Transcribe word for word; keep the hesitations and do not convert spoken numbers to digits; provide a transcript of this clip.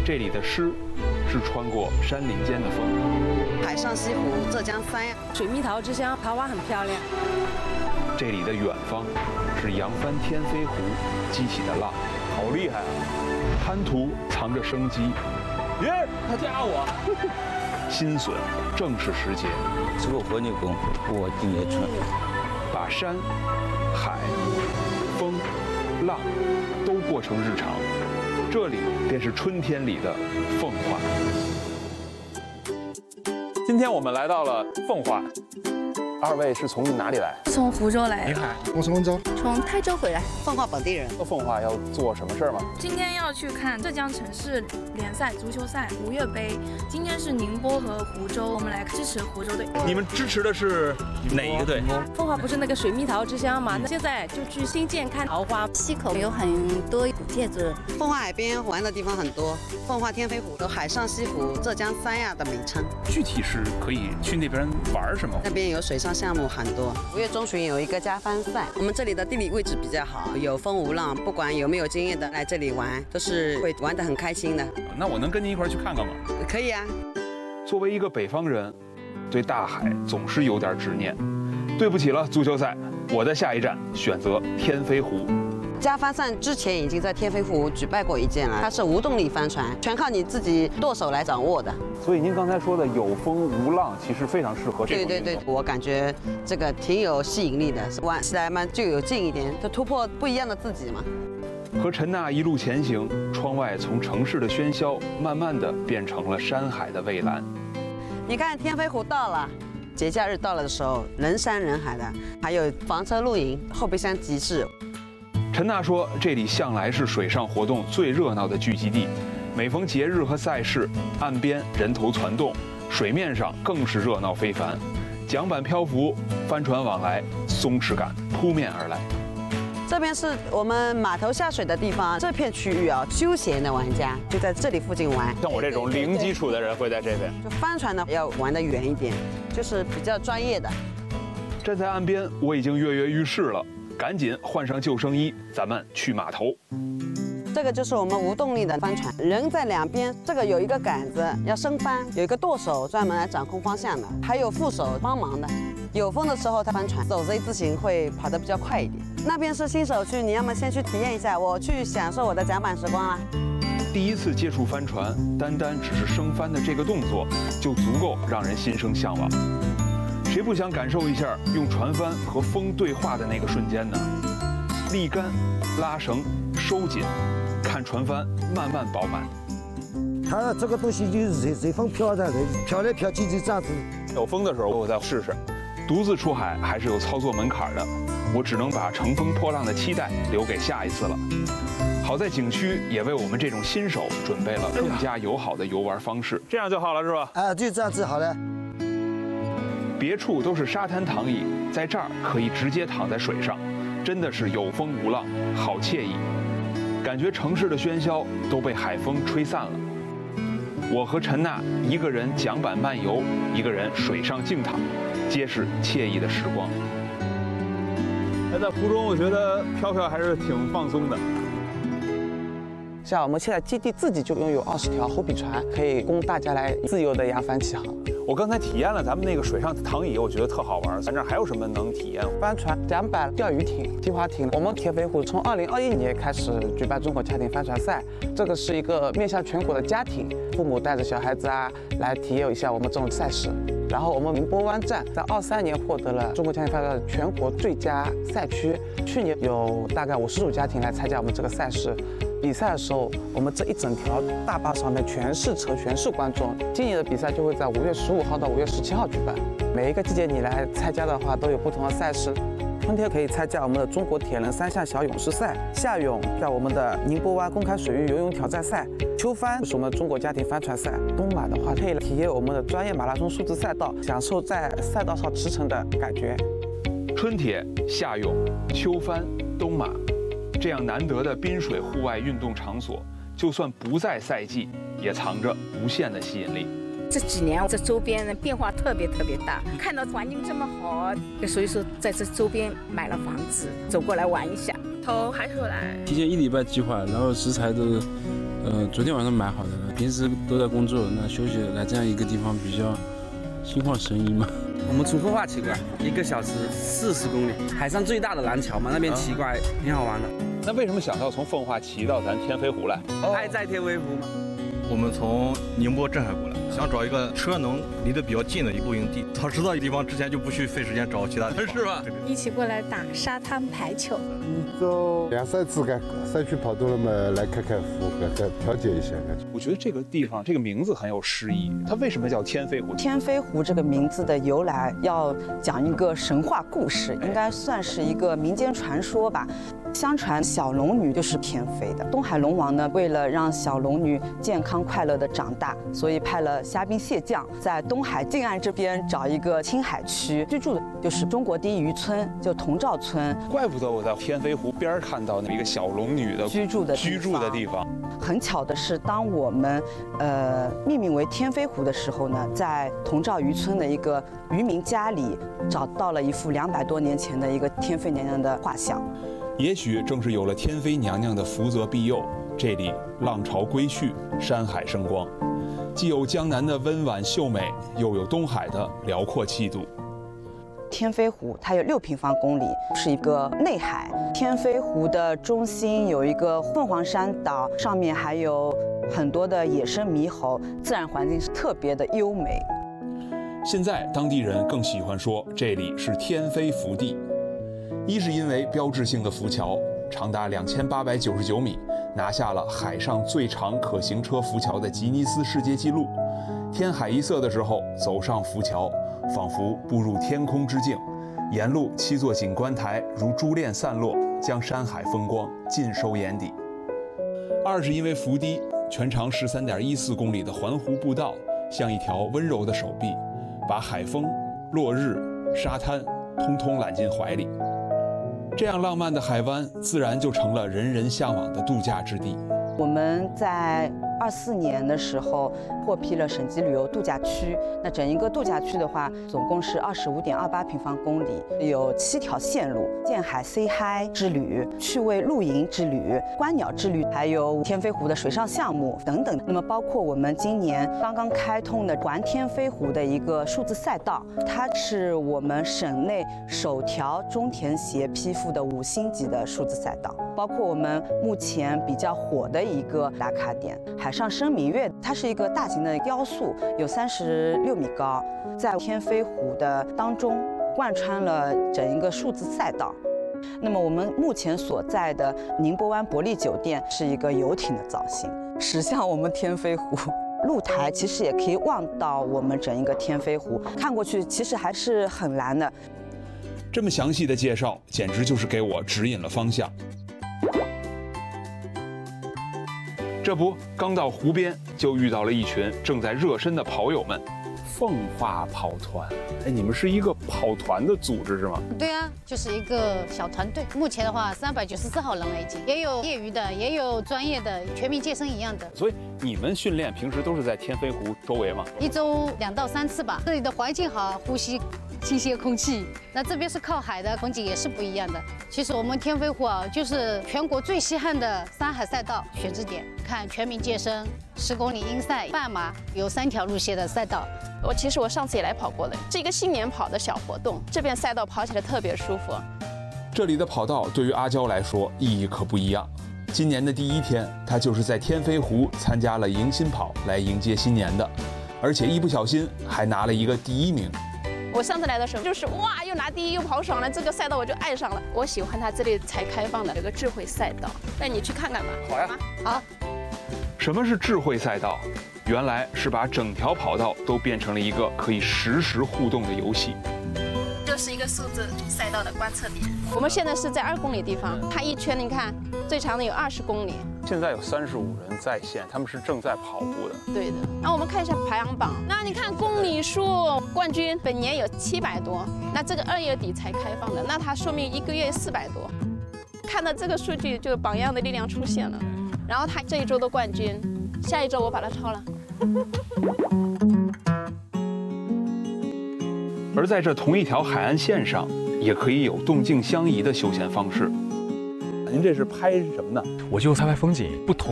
这里的诗是穿过山林间的风。 海上西湖，浙江三亚， 水蜜桃之乡，桃花很漂亮。 这里的远方是扬帆天飞湖激起的浪，好厉害啊！滩涂藏着生机。耶，他加我。心损正是时节。 是个活牛工，我定也穿。 把山、海、风、浪都过成日常，这里便是春天里的奉化。今天我们来到了奉化，二位是从哪里来？ 从湖州来。 你好， 我是温州。 从泰州回来。 奉化本地人。 到奉化要做什么事儿吗？ 今天要去看浙江城市联赛足球赛吴越杯。今天是宁波和湖州，我们来支持湖州队。 你们支持的是哪一个队？ 奉化不是那个水蜜桃之乡吗？那现在就去新建看桃花。 溪口有很多古建筑。 奉化海边玩的地方很多，奉化天飞湖有海上西湖、浙江三亚的名称。 具体是可以去那边玩什么？ 那边有水上项目很多。五月中旬有一个加帆赛，我们这里的地理位置比较好，有风无浪，不管有没有经验的来这里玩，都是会玩得很开心的。 那我能跟您一块儿去看看吗？ 可以啊。 作为一个北方人，对大海总是有点执念。对不起了，足球赛，我的下一站选择天飞湖。 加帆赛之前已经在天飞湖举办过一件了，它是无动力帆船，全靠你自己剁手来掌握的。 所以您刚才说的有风无浪，其实非常适合这种运动。 对对对，我感觉这个挺有吸引力的，玩起来嘛就有劲一点，就突破不一样的自己嘛。 和陈娜一路前行，窗外从城市的喧嚣，慢慢的变成了山海的蔚蓝。 你看天飞湖到了。节假日到了的时候，人山人海的，还有房车露营、后备箱集市。 陈娜说，这里向来是水上活动最热闹的聚集地，每逢节日和赛事，岸边人头攒动，水面上更是热闹非凡，桨板漂浮，帆船往来，松弛感扑面而来。 这边是我们码头下水的地方，这片区域啊，休闲的玩家就在这里附近玩。 像我这种零基础的人会在这边。 就帆船呢要玩得远一点，就是比较专业的。 站在岸边，我已经跃跃欲试了，赶紧换上救生衣，咱们去码头。 这个就是我们无动力的帆船，人在两边，这个有一个杆子要升帆，有一个舵手专门来掌控方向的，还有副手帮忙的。有风的时候，它帆船走 Z 字形会跑得比较快一点。那边是新手区，你要么先去体验一下，我去享受我的桨板时光啦。 第一次接触帆船，单单只是升帆的这个动作，就足够让人心生向往。谁不想感受一下用船帆和风对话的那个瞬间呢？立竿、拉绳、收紧，看船帆慢慢饱满。 它这个东西就是随随风飘的，飘来飘去就这样子。 有风的时候我再试试。独自出海还是有操作门槛的，我只能把乘风破浪的期待留给下一次了。好在景区也为我们这种新手准备了更加友好的游玩方式，这样就好了是吧？ 啊，就这样子好了。 别处都是沙滩躺椅，在这儿可以直接躺在水上，真的是有风无浪，好惬意。感觉城市的喧嚣都被海风吹散了。我和陈娜一个人桨板漫游，一个人水上静躺，皆是惬意的时光。在湖中，我觉得飘飘还是挺放松的。 像我们现在基地自己就拥有二十条湖比船，可以供大家来自由的扬帆起航。 我刚才体验了咱们那个水上躺椅，我觉得特好玩。咱这儿还有什么能体验？ 帆船、桨板、钓鱼艇、皮划艇。我们天飞湖从二零二一年开始举办中国家庭帆船赛，这个是一个面向全国的家庭，父母带着小孩子啊来体验一下我们这种赛事。然后我们宁波湾站在二三年获得了中国家庭帆船全国最佳赛区，去年有大概五十组家庭来参加我们这个赛事。比赛的时候，我们这一整条大坝上面全是车，全是观众。今年的比赛就会在五月十五号到五月十七号举办。每一个季节你来参加的话，都有不同的赛事。春天可以参加我们的中国铁人三项小勇士赛，夏泳在我们的宁波湾公开水域游泳挑战赛，秋帆是我们中国家庭帆船赛，冬马的话可以体验我们的专业马拉松数字赛道，享受在赛道上驰骋的感觉。 春铁、夏泳、秋帆、冬马。这样难得的滨水户外运动场所，就算不在赛季，也藏着无限的吸引力。 这几年这周边的变化特别特别大，看到环境这么好，所以说在这周边买了房子，走过来玩一下。 投海口来， 提前一礼拜计划，然后食材都呃，昨天晚上买好的了，平时都在工作，那休息来这样一个地方比较心旷神怡嘛。 我们从奉化骑过来，一个小时四十公里，海上最大的廊桥嘛，那边骑过来挺好玩的。 那为什么想到从奉化骑到咱天飞湖来？ 爱在天飞湖吗？ 我们从宁波镇海过来，想找一个车能离得比较近的一露营地。早知道一地方之前就不去费时间找其他地方，是吧？ 一起过来打沙滩排球。 一周两三次干，山区跑多了嘛，来开开湖，来调节一下。 我觉得这个地方这个名字很有诗意，它为什么叫天飞湖？ 天飞湖这个名字的由来，要讲一个神话故事，应该算是一个民间传说吧。相传小龙女就是天飞的。东海龙王呢，为了让小龙女健康快乐的长大，所以派了虾兵蟹将在东海近岸这边找一个青海区居住的，就是中国第一渔村，就同照村。 怪不得我在天飞湖边看到那一个小龙女的居住的居住的地方。 很巧的是，当我们呃命名为天飞湖的时候呢，在同照渔村的一个渔民家里找到了一幅两百多年前的一个天妃娘娘的画像。 也许正是有了天妃娘娘的福泽庇佑，这里浪潮归去，山海生光，既有江南的温婉秀美，又有东海的辽阔气度。 天飞湖它有六平方公里，是一个内海。天飞湖的中心有一个凤凰山岛，上面还有很多的野生猕猴，自然环境是特别的优美。 现在当地人更喜欢说这里是天飞福地。一是因为标志性的浮桥长达两千八百九十九米，拿下了海上最长可行车浮桥的吉尼斯世界纪录。天海一色的时候，走上浮桥，仿佛步入天空之境。沿路七座景观台如珠链散落，将山海风光尽收眼底。二是因为浮堤全长十三点一四公里的环湖步道，像一条温柔的手臂，把海风、落日、沙滩通通揽进怀里。这样浪漫的海湾，自然就成了人人向往的度假之地。 我们在二四年的时候获批了省级旅游度假区。那整一个度假区的话，总共是二十五点二八平方公里，有七条线路：建海 Say Hi 之旅、趣味露营之旅、观鸟之旅，还有天飞湖的水上项目等等。那么包括我们今年刚刚开通的环天飞湖的一个数字赛道，它是我们省内首条中田协批复的五星级的数字赛道。包括我们目前比较火的一个打卡点海上生明月，它是一个大型的雕塑，有三十六米高，在天飞湖的当中贯穿了整一个数字赛道。那么我们目前所在的宁波湾伯利酒店是一个游艇的造型，驶向我们天飞湖。露台其实也可以望到我们整一个天飞湖，看过去其实还是很蓝的。 这么详细的介绍，简直就是给我指引了方向。这不，刚到湖边就遇到了一群正在热身的跑友们。奉化跑团，哎，你们是一个跑团的组织是吗？ 对啊，就是一个小团队。目前的话，三百九十四号人了已经，也有业余的，也有专业的，全民健身一样的。 所以你们训练平时都是在天飞湖周围吗？ 一周两到三次吧。这里的环境好，呼吸新鲜空气。那这边是靠海的，风景也是不一样的。其实我们天飞湖啊，就是全国最稀罕的山海赛道选址点。看全民健身、十公里英赛、半马，有三条路线的赛道。 我其实我上次也来跑过了，是一个新年跑的小活动，这边赛道跑起来特别舒服。 这里的跑道对于阿娇来说意义可不一样。今年的第一天，她就是在天飞湖参加了迎新跑来迎接新年的，而且一不小心还拿了一个第一名。 我上次来的时候就是哇，又拿第一又跑爽了，这个赛道我就爱上了。我喜欢它这里才开放的有个智慧赛道，带你去看看吧。 好呀， 好。 什么是智慧赛道？原来是把整条跑道都变成了一个可以实时互动的游戏。 这是一个数字赛道的观测点。我们现在是在二公里地方，它一圈你看最长的有二十公里。 现在有三十五人在线，他们是正在跑步的。 对的。那我们看一下排行榜，那你看公里数冠军本年有七百多，那这个二月底才开放的，那它说明一个月四百多。看到这个数据，就榜样的力量出现了。然后他这一周的冠军，下一周我把他超了。 而在这同一条海岸线上，也可以有动静相宜的休闲方式。您这是拍什么呢？ 我就拍拍风景，不同